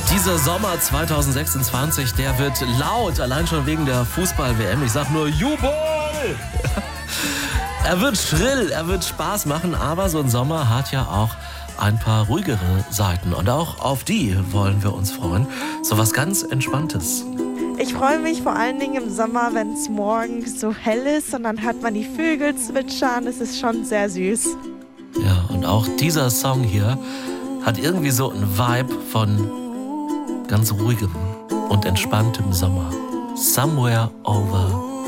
Dieser Sommer 2026, der wird laut, allein schon wegen der Fußball-WM. Ich sag nur Jubel! Er wird schrill, er wird Spaß machen, aber so ein Sommer hat ja auch ein paar ruhigere Seiten. Und auch auf die wollen wir uns freuen. So was ganz Entspanntes. Ich freue mich vor allen Dingen im Sommer, wenn es morgens so hell ist und dann hört man die Vögel zwitschern. Es ist schon sehr süß. Ja, und auch dieser Song hier hat irgendwie so einen Vibe von ganz ruhigem und entspanntem Sommer. Somewhere over